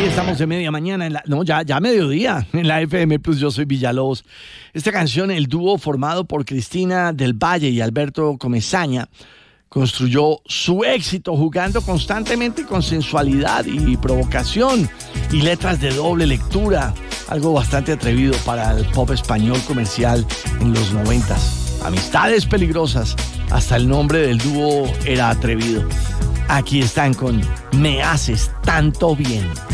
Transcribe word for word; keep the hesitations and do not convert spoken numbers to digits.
estamos de media mañana, en la, no, ya, ya mediodía, en la F M Plus. Yo soy Villalobos. Esta canción, el dúo formado por Cristina del Valle y Alberto Comesaña, construyó su éxito jugando constantemente con sensualidad y provocación y letras de doble lectura, algo bastante atrevido para el pop español comercial en los noventas. Amistades peligrosas, hasta el nombre del dúo era atrevido. Aquí están con Me haces tanto bien.